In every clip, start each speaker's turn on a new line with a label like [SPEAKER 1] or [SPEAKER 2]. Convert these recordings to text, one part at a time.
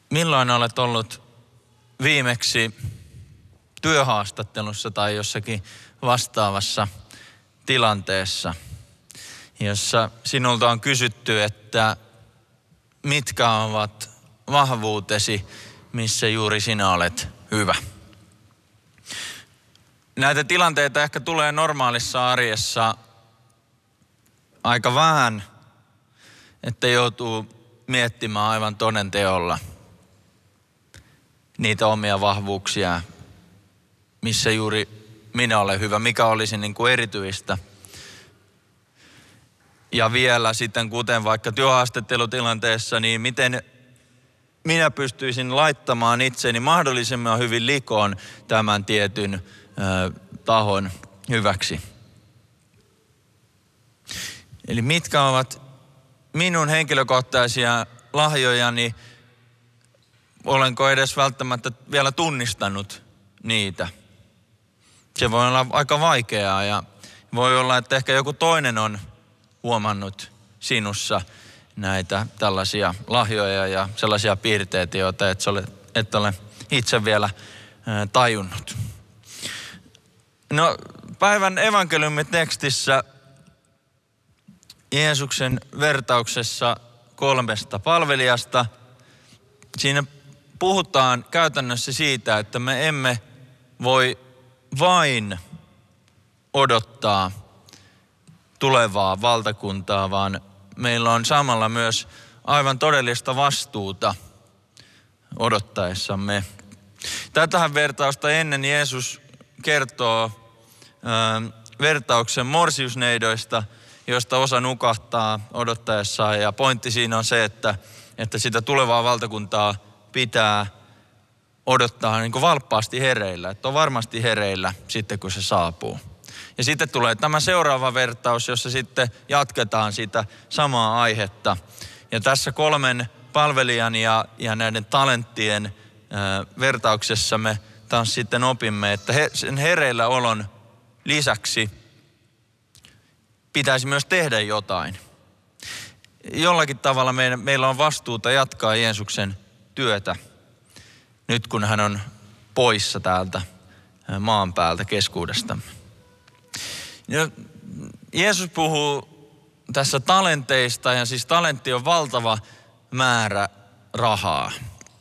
[SPEAKER 1] Milloin olet ollut viimeksi työhaastattelussa tai jossakin vastaavassa tilanteessa, jossa sinulta on kysytty, että mitkä ovat vahvuutesi, missä juuri sinä olet hyvä? Näitä tilanteita ehkä tulee normaalissa arjessa aika vähän, että joutuu miettimään aivan toden teolla niitä omia vahvuuksia, missä juuri minä olen hyvä, mikä olisi niin kuin erityistä. Ja vielä sitten, kuten vaikka työhaastattelutilanteessa, niin miten minä pystyisin laittamaan itseni mahdollisimman hyvin likoon tämän tietyn tahon hyväksi. Eli mitkä ovat minun henkilökohtaisia lahjojani, olenko edes välttämättä vielä tunnistanut niitä. Se voi olla aika vaikeaa ja voi olla, että ehkä joku toinen on huomannut sinussa näitä tällaisia lahjoja ja sellaisia piirteitä, joita et ole itse vielä tajunnut. No, päivän evankeliumitekstissä Jeesuksen vertauksessa 3 palvelijasta, siinä puhutaan käytännössä siitä, että me emme voi vain odottaa tulevaa valtakuntaa, vaan meillä on samalla myös aivan todellista vastuuta odottaessamme. Tätähän vertausta ennen Jeesus kertoo vertauksen morsiusneidoista, josta osa nukahtaa odottaessaan. Ja pointti siinä on se, että sitä tulevaa valtakuntaa pitää odottaa niin kuin valppaasti hereillä. Että on varmasti hereillä sitten, kun se saapuu. Ja sitten tulee tämä seuraava vertaus, jossa sitten jatketaan sitä samaa aihetta. Ja tässä 3 palvelijan ja näiden talenttien vertauksessa me taas sitten opimme, että sen hereillä olon lisäksi pitäisi myös tehdä jotain. Jollakin tavalla meillä on vastuuta jatkaa Jeesuksen työtä, nyt kun hän on poissa täältä maan päältä keskuudestamme. Ja Jeesus puhuu tässä talenteista, ja siis talentti on valtava määrä rahaa.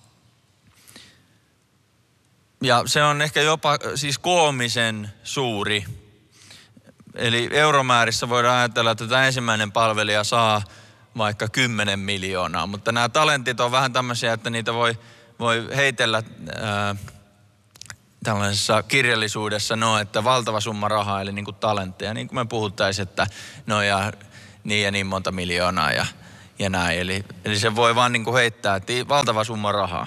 [SPEAKER 1] Ja se on ehkä jopa siis koomisen suuri. Eli euromäärissä voidaan ajatella, että tämä ensimmäinen palvelija saa vaikka 10 miljoonaa. Mutta nämä talentit on vähän tämmöisiä, että niitä voi heitellä tällaisessa kirjallisuudessa, että valtava summa rahaa, eli niin kuin talentteja. Niin kuin me puhuttaisiin, että ja niin monta miljoonaa ja näin. Eli se voi vaan niin kuin heittää, että valtava summa rahaa.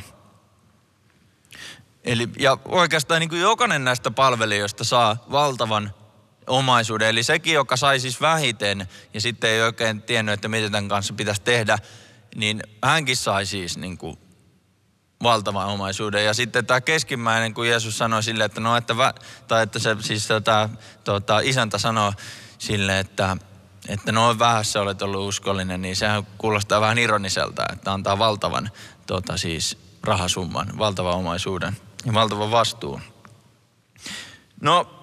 [SPEAKER 1] Ja oikeastaan niin kuin jokainen näistä palvelijoista saa valtavan omaisuuden. Eli sekin, joka sai siis vähiten ja sitten ei oikein tiennyt, että mitä tämän kanssa pitäisi tehdä, niin hänkin sai siis niin kuin valtavan omaisuuden. Ja sitten tämä keskimmäinen, kun Jeesus sanoi sille, että isäntä sanoo sille, että vähässä olet ollut uskollinen, niin sehän kuulostaa vähän ironiselta, että antaa valtavan siis rahasumman, valtavan omaisuuden ja valtavan vastuun. No,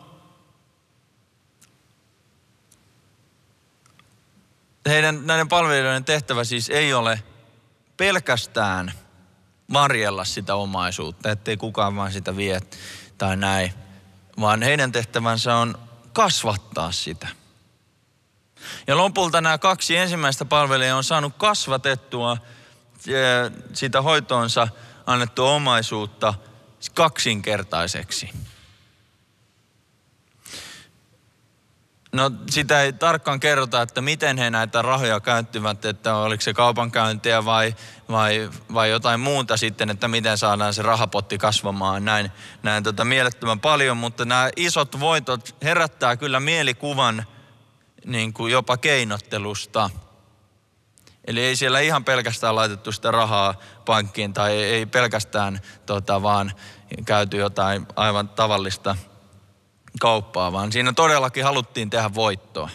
[SPEAKER 1] näiden palvelijoiden tehtävä siis ei ole pelkästään varjella sitä omaisuutta, ettei kukaan vaan sitä vie tai näin, vaan heidän tehtävänsä on kasvattaa sitä. Ja lopulta nämä 2 ensimmäistä palvelijaa on saanut kasvatettua sitä hoitoonsa annettua omaisuutta 2-kertaiseksi. No sitä ei tarkkaan kerrota, että miten he näitä rahoja käyttivät, että oliko se kaupankäyntiä vai jotain muuta sitten, että miten saadaan se rahapotti kasvamaan näin mielettömän paljon, mutta nämä isot voitot herättää kyllä mielikuvan niin kuin jopa keinottelusta. Eli ei siellä ihan pelkästään laitettu sitä rahaa pankkiin tai ei pelkästään vaan käyty jotain aivan tavallista kauppaa, vaan siinä todellakin haluttiin tehdä voittoa.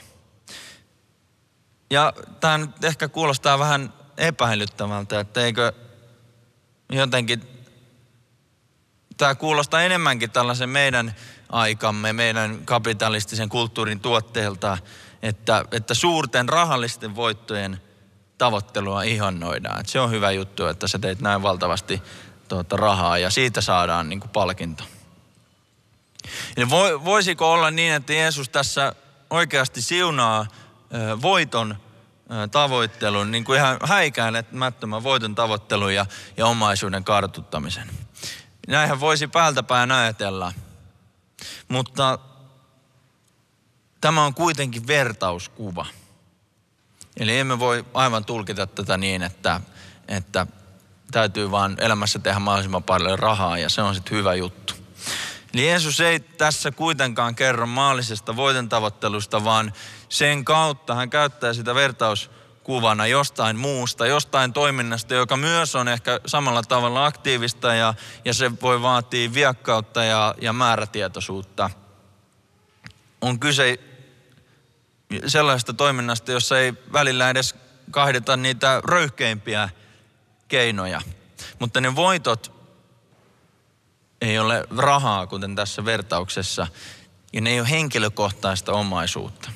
[SPEAKER 1] Ja tämä nyt ehkä kuulostaa vähän epäilyttävältä, että jotenkin tämä kuulostaa enemmänkin tällaisen meidän aikamme, meidän kapitalistisen kulttuurin tuotteelta, että suurten rahallisten voittojen tavoittelua ihannoidaan. Että se on hyvä juttu, että sä teit näin valtavasti rahaa ja siitä saadaan niin kuin palkinto. Eli voisiko olla niin, että Jeesus tässä oikeasti siunaa voiton tavoittelun, niin kuin ihan häikäilemättömän voiton tavoittelun ja omaisuuden kartuttamisen. Näinhän voisi päältäpäin ajatella, mutta tämä on kuitenkin vertauskuva. Eli emme voi aivan tulkita tätä niin, että täytyy vaan elämässä tehdä mahdollisimman paljon rahaa ja se on sitten hyvä juttu. Eli Jeesus ei tässä kuitenkaan kerro maallisesta voiton tavoittelusta, vaan sen kautta hän käyttää sitä vertauskuvana jostain muusta, jostain toiminnasta, joka myös on ehkä samalla tavalla aktiivista ja se voi vaatia viekkautta ja määrätietoisuutta. On kyse sellaisesta toiminnasta, jossa ei välillä edes kahdeta niitä röyhkeimpiä keinoja, mutta ne voitot ei ole rahaa, kuten tässä vertauksessa, ja ne ei ole henkilökohtaista omaisuutta.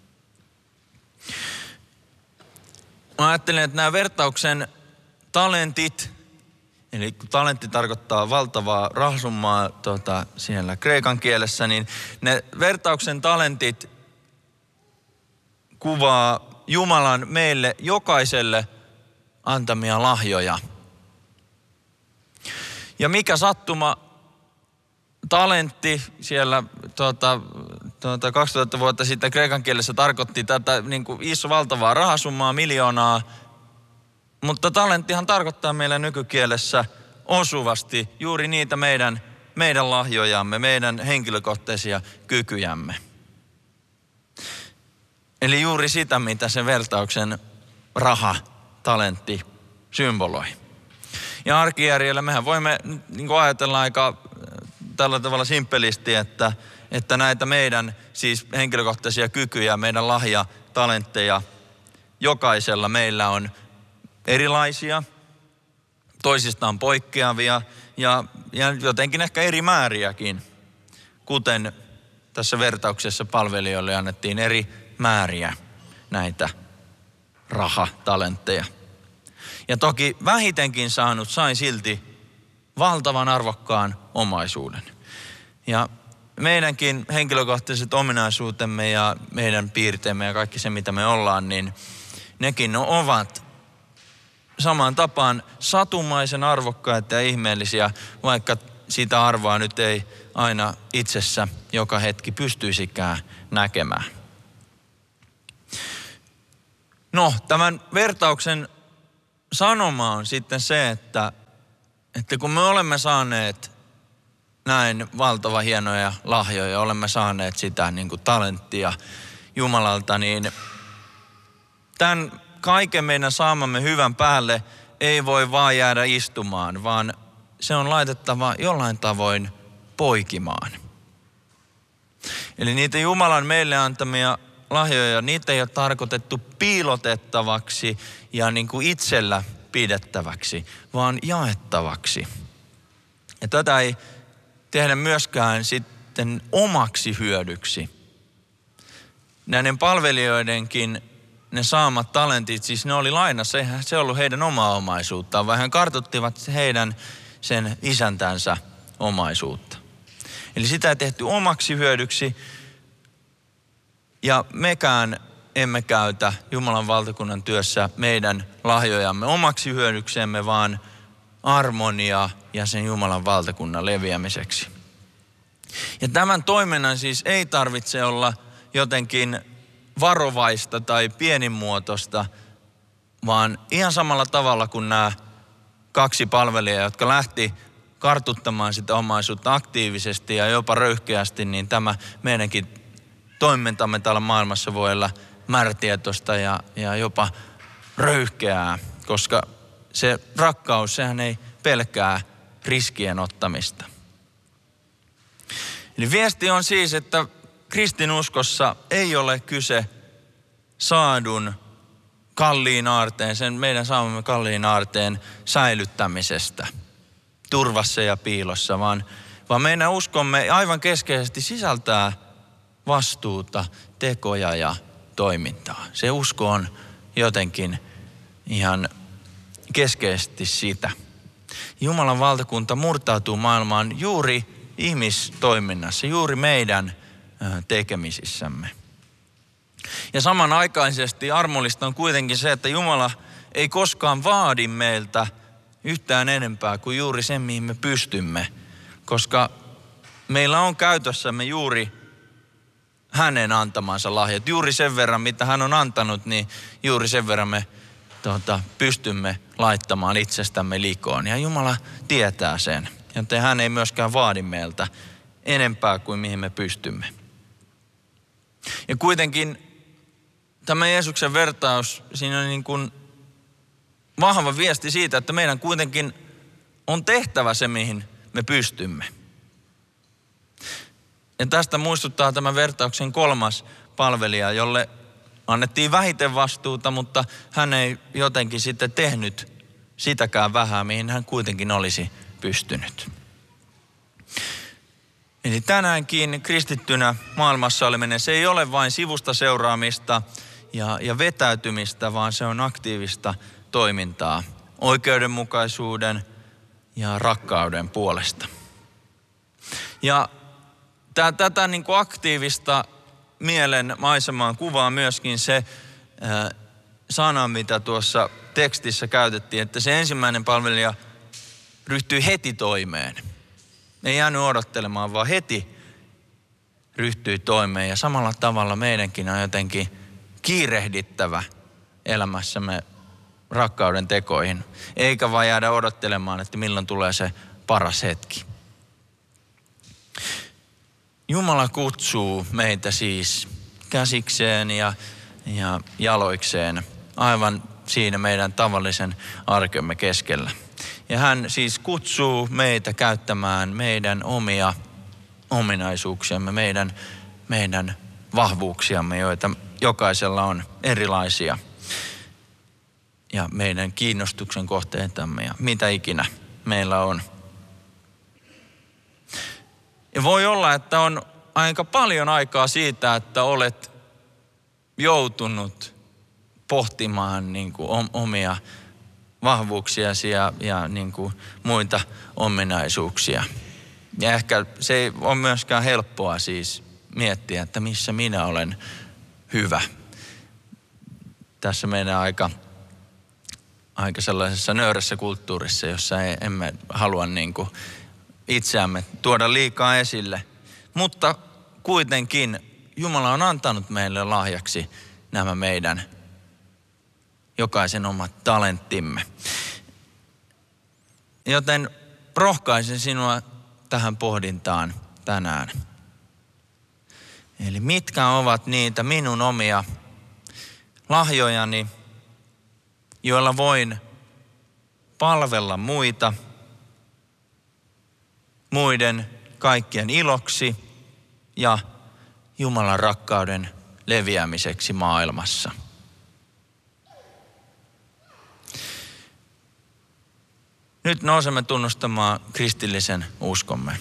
[SPEAKER 1] Mä ajattelin, että nämä vertauksen talentit, eli kun talentti tarkoittaa valtavaa rahasummaa siellä kreikan kielessä, niin ne vertauksen talentit kuvaa Jumalan meille jokaiselle antamia lahjoja. Ja mikä sattuma, talentti siellä 2000 vuotta sitten kreikan kielessä tarkoitti tätä niin kuin iso valtavaa rahasummaa, miljoonaa, mutta talenttihan tarkoittaa meillä nykykielessä osuvasti juuri niitä meidän lahjojamme, meidän henkilökohtaisia kykyjämme. Eli juuri sitä, mitä se vertauksen raha, talentti symboloi. Ja arkijärjellä mehän voimme niin kuin ajatella aika tällä tavalla simppelisti, että näitä meidän siis henkilökohtaisia kykyjä, meidän lahja, talentteja, jokaisella meillä on erilaisia, toisistaan poikkeavia ja jotenkin ehkä eri määriäkin, kuten tässä vertauksessa palvelijoille annettiin eri määriä näitä rahatalentteja. Ja toki vähitenkin saanut sai silti valtavan arvokkaan omaisuuden. Ja meidänkin henkilökohtaiset ominaisuutemme ja meidän piirteemme ja kaikki se, mitä me ollaan, niin nekin ovat samaan tapaan satumaisen arvokkaita ja ihmeellisiä, vaikka sitä arvoa nyt ei aina itsessä joka hetki pystyisikään näkemään. No, tämän vertauksen sanoma on sitten se, että kun me olemme saaneet näin valtavan hienoja lahjoja, olemme saaneet sitä niin kuin talenttia Jumalalta, niin tämän kaiken meidän saamamme hyvän päälle ei voi vaan jäädä istumaan, vaan se on laitettava jollain tavoin poikimaan. Eli niitä Jumalan meille antamia lahjoja, niitä ei ole tarkoitettu piilotettavaksi ja niin kuin itsellä pidettäväksi, vaan jaettavaksi. Ja tätä ei tehdä myöskään sitten omaksi hyödyksi. Näiden palvelijoidenkin ne saamat talentit, siis ne oli lainassa, eihän se ollut heidän omaa omaisuuttaan, vaan he kartuttivat heidän sen isäntänsä omaisuutta. Eli sitä ei tehty omaksi hyödyksi ja mekään emme käytä Jumalan valtakunnan työssä meidän lahjojamme omaksi hyödyksemme, vaan armon ja sen Jumalan valtakunnan leviämiseksi. Ja tämän toiminnan siis ei tarvitse olla jotenkin varovaista tai pienimuotoista, vaan ihan samalla tavalla kuin nämä kaksi palvelijaa, jotka lähti kartuttamaan sitä omaisuutta aktiivisesti ja jopa röyhkeästi, niin tämä meidänkin toimintamme täällä maailmassa voi olla määrätietoista ja jopa röyhkeää, koska se rakkaus, sehän ei pelkää riskien ottamista. Eli viesti on siis, että kristinuskossa ei ole kyse saadun kalliin aarteen, sen meidän saamamme kalliin aarteen säilyttämisestä. turvassa ja piilossa, vaan meidän uskomme aivan keskeisesti sisältää vastuuta, tekoja ja toimintaa. Se usko on jotenkin ihan keskeisesti sitä. Jumalan valtakunta murtautuu maailmaan juuri ihmistoiminnassa, juuri meidän tekemisissämme. Ja samanaikaisesti armollista on kuitenkin se, että Jumala ei koskaan vaadi meiltä yhtään enempää kuin juuri sen, mihin me pystymme, koska meillä on käytössämme juuri hänen antamansa lahjat. Juuri sen verran, mitä hän on antanut, niin juuri sen verran me pystymme laittamaan itsestämme likoon. Ja Jumala tietää sen, joten hän ei myöskään vaadi meiltä enempää kuin mihin me pystymme. Ja kuitenkin tämä Jeesuksen vertaus, siinä on niin kuin vahva viesti siitä, että meidän kuitenkin on tehtävä se, mihin me pystymme. Ja tästä muistuttaa tämä vertauksen 3. palvelija, jolle annettiin vähiten vastuuta, mutta hän ei jotenkin sitten tehnyt sitäkään vähää, mihin hän kuitenkin olisi pystynyt. Eli tänäänkin kristittynä maailmassa oleminen, se ei ole vain sivusta seuraamista ja vetäytymistä, vaan se on aktiivista toimintaa oikeudenmukaisuuden ja rakkauden puolesta. Ja tätä niin kuin aktiivista mielen maisemaan kuvaa myöskin se sana, mitä tuossa tekstissä käytettiin, että se ensimmäinen palvelija ryhtyi heti toimeen. Ei jäänyt odottelemaan, vaan heti ryhtyi toimeen. Ja samalla tavalla meidänkin on jotenkin kiirehdittävä elämässämme rakkauden tekoihin. Eikä vaan jäädä odottelemaan, että milloin tulee se paras hetki. Jumala kutsuu meitä siis käsikseen ja jaloikseen aivan siinä meidän tavallisen arkemme keskellä. Ja hän siis kutsuu meitä käyttämään meidän omia ominaisuuksiamme, meidän vahvuuksiamme, joita jokaisella on erilaisia. Ja meidän kiinnostuksen kohteitamme ja mitä ikinä meillä on. Ja voi olla, että on aika paljon aikaa siitä, että olet joutunut pohtimaan niin kuin omia vahvuuksiasi ja niin kuin muita ominaisuuksia. Ja ehkä se ei ole myöskään helppoa siis miettiä, että missä minä olen hyvä. Tässä meidän aika sellaisessa nöyrässä kulttuurissa, jossa emme halua niin kuin itseämme tuoda liikaa esille. Mutta kuitenkin Jumala on antanut meille lahjaksi nämä meidän jokaisen omat talenttimme. Joten rohkaisen sinua tähän pohdintaan tänään. Eli mitkä ovat niitä minun omia lahjojani, joilla voin palvella muiden kaikkien iloksi ja Jumalan rakkauden leviämiseksi maailmassa. Nyt nousemme tunnustamaan kristillisen uskomme.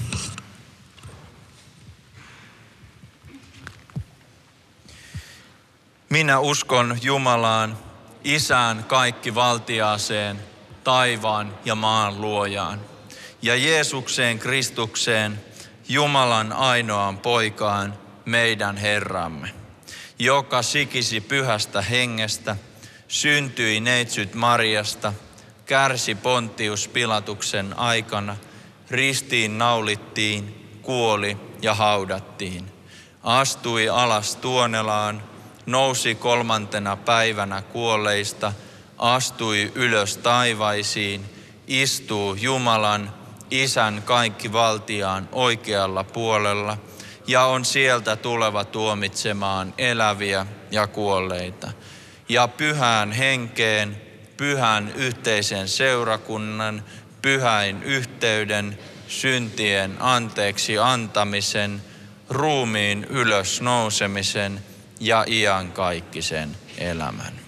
[SPEAKER 1] Minä uskon Jumalaan, Isään kaikkivaltiaaseen, taivaan ja maan luojaan, ja Jeesukseen Kristukseen, Jumalan ainoaan poikaan, meidän Herramme, joka sikisi pyhästä hengestä, syntyi neitsyt Mariasta, kärsi Pontius Pilatuksen aikana, ristiin naulittiin, kuoli ja haudattiin, astui alas Tuonelaan, nousi 3. päivänä kuolleista, astui ylös taivaisiin, istuu Jumalan, Isän kaikkivaltiaan oikealla puolella ja on sieltä tuleva tuomitsemaan eläviä ja kuolleita. Ja pyhään henkeen, pyhän yhteisen seurakunnan, pyhäin yhteyden, syntien anteeksi antamisen, ruumiin ylös nousemisen ja iankaikkisen elämän.